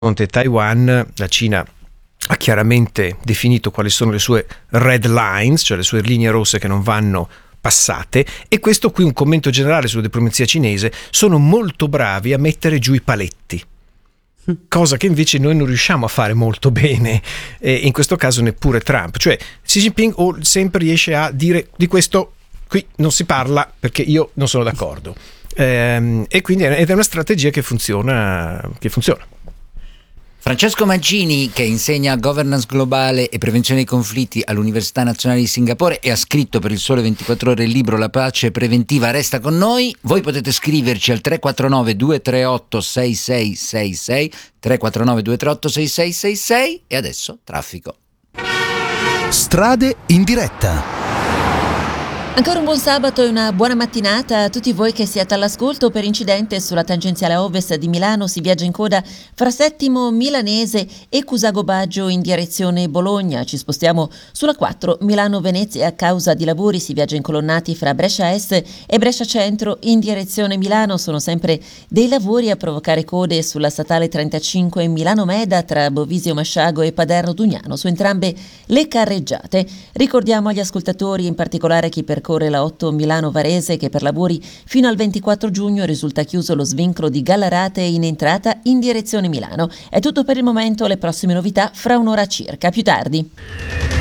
fronte a Taiwan, la Cina ha chiaramente definito quali sono le sue red lines, cioè le sue linee rosse che non vanno passate, e questo qui un commento generale sulla diplomazia cinese: sono molto bravi a mettere giù i paletti, cosa che invece noi non riusciamo a fare molto bene, e in questo caso neppure Trump. Cioè Xi Jinping sempre riesce a dire: di questo qui non si parla perché io non sono d'accordo, e quindi ed è una strategia che funziona. Francesco Mancini, che insegna governance globale e prevenzione dei conflitti all'Università Nazionale di Singapore e ha scritto per il Sole 24 Ore il libro La pace preventiva, resta con noi. Voi potete scriverci al 349 238 6666, 349 238 6666, e adesso traffico. Strade in diretta. Ancora un buon sabato e una buona mattinata a tutti voi che siete all'ascolto. Per incidente sulla tangenziale ovest di Milano si viaggia in coda fra Settimo Milanese e Cusago Baggio in direzione Bologna. Ci spostiamo sulla 4 Milano-Venezia. A causa di lavori si viaggia incolonnati fra Brescia Est e Brescia Centro in direzione Milano. Sono sempre dei lavori a provocare code sulla statale 35 Milano-Meda tra Bovisio Masciago e Paderno Dugnano su entrambe le carreggiate. Ricordiamo agli ascoltatori, in particolare chi percorre la 8 Milano-Varese, che per lavori fino al 24 giugno risulta chiuso lo svincolo di Gallarate in entrata in direzione Milano. È tutto per il momento, le prossime novità fra un'ora circa. Più tardi.